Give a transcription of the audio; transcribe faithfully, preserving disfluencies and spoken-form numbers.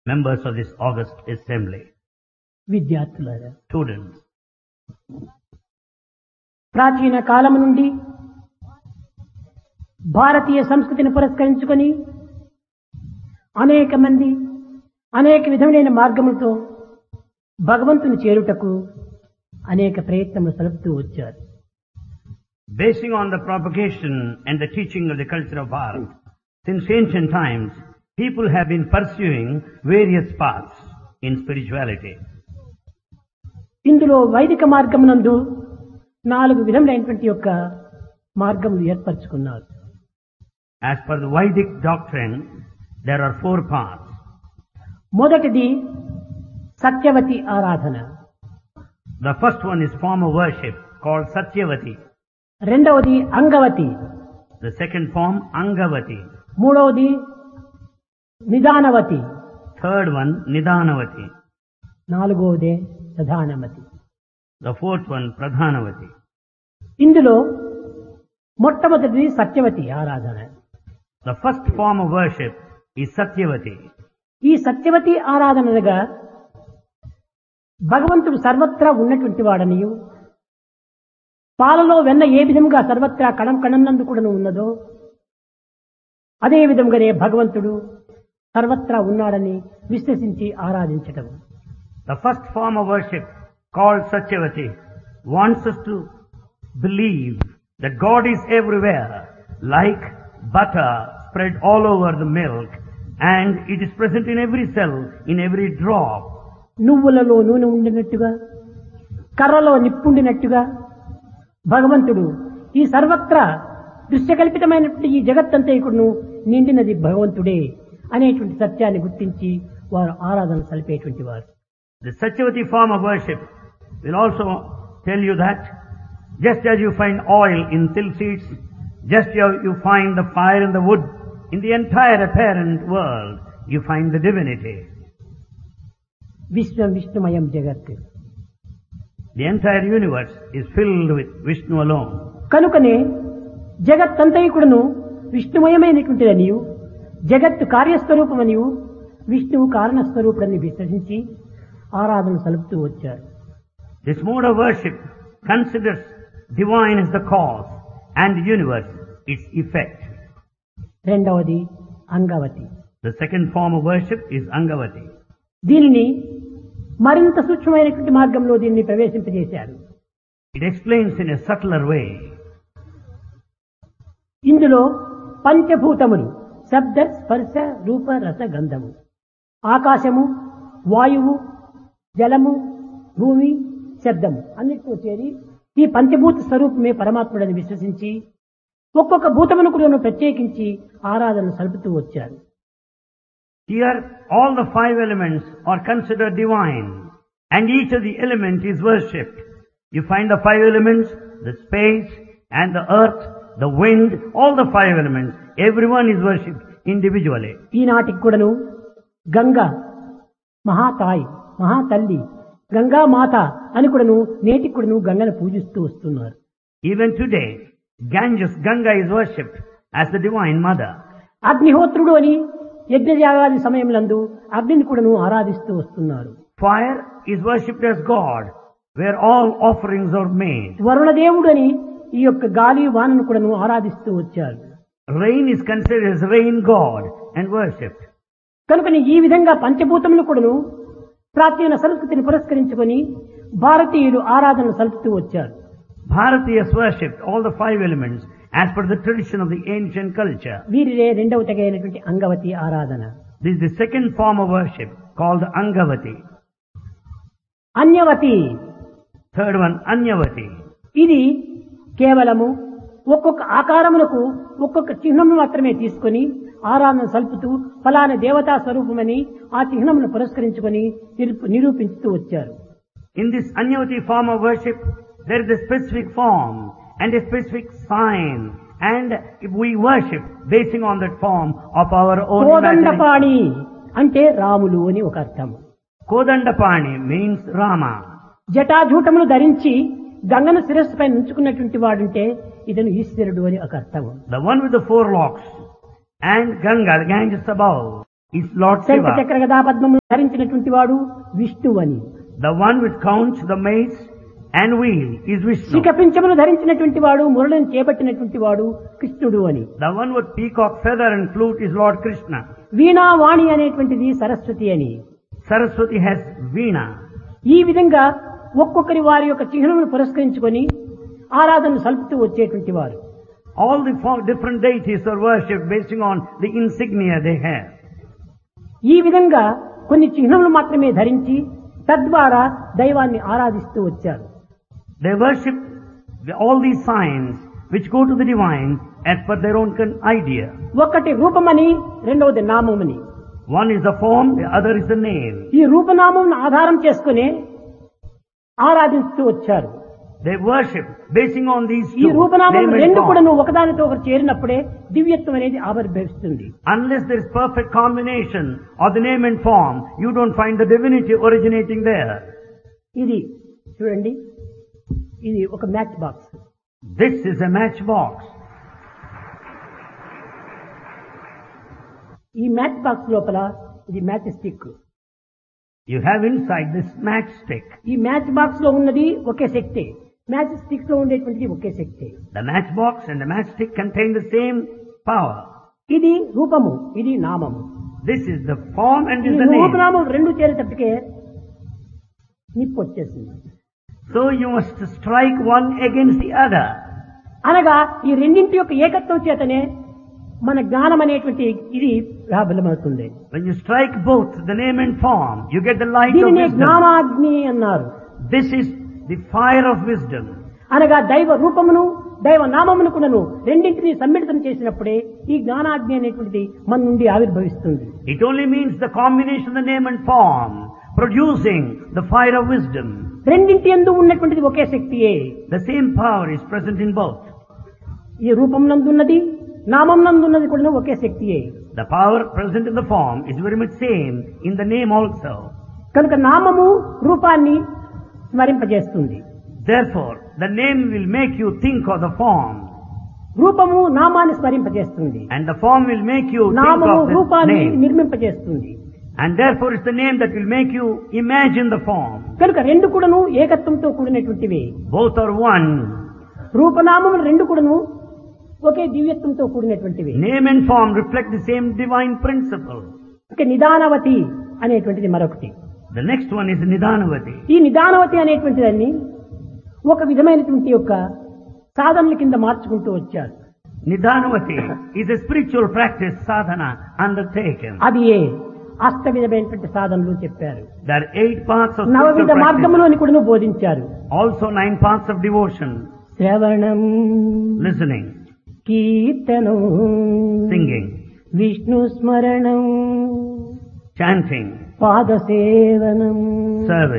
members of this august assembly, విద్యార్థులారా, students. ప్రాచీన కాలము నుండి భారతీయ సంస్కృతిని పురస్కరించుకొని అనేక మంది అనేక విధములైన మార్గములతో భగవంతుని చేరుటకు అనేక ప్రయత్నములు సలుపుతూ వచ్చారు. Basing on the propagation and the teaching of the culture of Bharat, since ancient times, people have been pursuing various paths in spirituality. ఇందులో వైదిక మార్గమునందు నాలుగు విధములైనటువంటి యొక్క మార్గములు ఏర్పరచుకున్నారు. As per the Vedic doctrine, there are four paths. మొదటిది సత్యవతి ఆరాధన, The first one is form of worship called Satyavati. రెండవది Angavati, The second form, Angavati. మూడవది నిదానవతి, Third one, Nidanavati. నాలుగవదే ప్రధానమతి. The fourth one, Pradhanavati. ఇందులో మొట్టమొదటిది సత్యవతి ఆరాధన. The first form of worship is Satyavati. ఈ సత్యవతి ఆరాధనగా భగవంతుడు సర్వత్రా ఉన్నటువంటి వాడనియు, పాలలో వెన్న ఏ విధంగా సర్వత్రా కణం కణంనందు కూడా ఉన్నదో అదే విధంగానే భగవంతుడు సర్వత్రా ఉన్నాడని విశ్వసించి ఆరాధించటం. The first form of worship called Satyavati wants us to believe that God is everywhere, like butter spread all over the milk, and it is present in every cell, in every drop. నువ్వులలో నూనె ఉండినట్టుగా, కర్రలో నిప్పుండినట్టుగా భగవంతుడు ఈ సర్వత్రా దృశ్యకల్పితమైనటువంటి ఈ జగత్తంతైకుడును నిండినది భగవంతుడే అనేటువంటి సత్యాన్ని గుర్తించి వారు ఆరాధన సలిపేటువంటి వారు. The Satyavati form of worship will also tell you that just as you find oil in silk seeds, just as you find the fire in the wood, in the entire apparent world, you find the divinity. విశ్వం విష్ణుమయం జగత్. The entire universe is filled with Vishnu alone. కనుకనే జగత్తంతైకుడును విష్ణుమయమైనటువంటిదనియు, జగత్తు కార్యస్వరూపమనియు, విష్ణువు కారణస్వరూపుడని విశ్వసించి ఆరాధన సలుపుతూ వచ్చారు. This mode of worship considers divine as the cause and the universe its effect. రెండవది Angavati. The second form of worship is Angavati. దీనిని మరింత సూక్ష్మమైనటువంటి మార్గంలో దీన్ని ప్రవేశింపజేశారు. It explains in a subtler way. ఇందులో పంచభూతములు శబ్ద స్పర్శ రూప రస గంధము, ఆకాశము, వాయువు, జలము, భూమి, శబ్దము అన్నిటితో చేరి ఈ పంచభూత స్వరూపమే పరమాత్ముడని విశ్వసించి ఒక్కొక్క భూతమును కూడా ప్రత్యేకించి ఆరాధన సలుపుతూ వచ్చారు. Here all the five elements are considered divine and each of the element is worshipped. You find the five elements, the space and the earth, the wind, all the five elements, everyone is worshipped individually. ఈనాటికి కూడాను గంగా మహాతాయి, మహాతల్లి, గంగా మాత అని కూడాను నేటికి కూడాను గంగను పూజిస్తూ వస్తున్నారు. Even today, Ganges, Ganga is worshipped as the divine mother. అగ్నిహోత్రుడు అని యజ్ఞయాగాది సమయంలందు అగ్నిని కూడాను ఆరాధిస్తూ వస్తున్నారు. Fire is worshipped as God, where all offerings are made. వరుణదేవుడు అని ఈ యొక్క గాలి వానను కూడాను ఆరాధిస్తూ వచ్చారు. Rain is considered as rain god and worshipped. కనుకని ఈ విధంగా పంచభూతములు కూడాను ప్రాచీన సంస్కృతిని పురస్కరించుకొని భారతీయులు ఆరాధన సలుపుతూ వచ్చారు. Bharatiyas worshipped all the five elements as per the tradition of the ancient culture. వీరిరే రెండవ తెగైనటువంటి అంగవతి ఆరాధన. This is the second form of worship called Angavati. అన్యవతి. Third one, Anyavati. ఇది కేవలము ఒక్కొక్క ఆకారములకు ఒక్కొక్క చిహ్నమును మాత్రమే తీసుకొని ఆరాధన సల్పుతూ ఫలానా దేవతా స్వరూపమని ఆ చిహ్నమును పురస్కరించుకొని నిరూపిస్తూ వచ్చారు. In this Anyavati form of worship, there is a specific form and a specific sign, and we worship basing on that form of our own imagination. Kodandapani అంటే రాములు అని ఒక అర్థం. Kodandapani means Rama. జటాజూటములు ధరించి గంగను శిరస్సుపై ఉంచుకున్నటువంటి వాడుంటే ఇతను ఈశ్వరుడు అని ఒక అర్థం. The one with the four locks and Ganga, the Ganges above. is Lord శంఖ Shiva. చక్ర గదా పద్మములు ధరించినటువంటి వాడు విష్ణువు అని. The one which counts the mace and wheel is Vishnu. శిఖపించములు ధరించినటువంటి వాడు మురళిని చేపట్టినటువంటి వాడు కృష్ణుడు అని. The one with peacock feather and flute is Lord Krishna. వీణా వాణి అనేటువంటిది సరస్వతి అని. Saraswati has Veena. ఈ విధంగా ఒక్కొక్కరి వారి యొక్క చిహ్నమును పురస్కరించుకొని ఆరాధన సల్పుతూ వచ్చేటువంటి వారు. All the four different deities are worshipped based on the insignia they have. ఈ విధంగా కొన్ని చిహ్నములు మాత్రమే ధరించి తద్వారా దైవాన్ని ఆరాధిస్తూ వచ్చారు. They worship the- all these signs which go to the divine as per their own con- idea. ఒకటి రూపమని, రెండవది నామమని. One is the form, the other is the name. ఈ రూపనామం ఆధారం చేసుకుని ఆరాధిస్తూ వచ్చారు. They worship basing on these ఈ two, రూపనామం name and రెండు form. కూడా నువ్వు ఒకదానితో ఒకటి చేరినప్పుడే దివ్యత్వం అనేది ఆవిర్భవిస్తుంది. Unless there is perfect combination of the name and form, you don't find the divinity originating there. ఇది చూడండి, ఇది ఒక match box. This is a matchbox. ఈ మ్యాచ్ బాక్స్ లోపల ఇది match stick. You have inside this matchstick. ఈ match box లో ఉన్నది ఒకే శక్తి, మ్యాచ్ స్టిక్ లో ఉండేటువంటిది ఒకే శక్తి. The matchbox and the matchstick contain the same power. ఇది రూపము, ఇది నామము. This is the form and ఈ is the name. రూపనామం రెండు చేరేటప్పటికే నిప్పు వచ్చేసింది. So you must strike one against the other. అనగా ఈ రెండింటి యొక్క ఏకత్వం చేతనే మన జ్ఞానం అనేటువంటి ఇది ప్రాబలమవుతుంది. When you strike both the name and form, you get the light of దీనినే wisdom. జ్ఞానాగ్ని అన్నారు. This is the fire of wisdom. అనగా దైవ రూపమును దైవ నామమునుకును రెండింటినీ సమ్మిళితం చేసినప్పుడే ఈ జ్ఞానాగ్ని అనేటువంటిది మన నుండి ఆవిర్భవిస్తుంది. It only means the combination of the name and form, producing the fire of wisdom. రెండింటి యందు ఉన్నటువంటిది ఒకే శక్తియే. The same power is present in both. ఈ రూపం నందున్నది నామం నందున్నది కూడా ఒకే శక్తియే. The power present in the form is very much same in the name also. కనుక నామము రూపాన్ని స్మరింపజేస్తుంది. Therefore, the name will make you think of the form, రూపము నామాన్ని స్మరింపజేస్తుంది. and the form will make you think నామము of the రూపాన్ని name. నిర్మింపజేస్తుంది. And therefore it's the name that will make you imagine the form. కనుక రెండు కూడాను ఏకత్వంతో కూడినటువంటివి. Both are one. రూపనామములు రెండు కూడాను ఒకే దివ్యత్వంతో కూడినటువంటివి. Name and form reflect the same divine principle. ఇక నిదానవతి అనేటువంటిది మరొకటి. The next one is Nidanavati. ఈ నిదానవతి అనేటువంటి దాన్ని ఒక విధమైనటువంటి యొక్క సాధనల కింద మార్చుకుంటూ వచ్చారు. Nidanavati is a spiritual practice sadhana undertaken. అది ఏ అష్ట విధమైనటువంటి సాధనలు చెప్పారు. There are eight parts of నవవిధ spiritual practice. మార్గములోని కూడా బోధించారు. Also nine parts of devotion. శ్రవణం, Listening, కీర్తనం, singing, విష్ణు స్మరణం, chanting, పాదసేవనం, service.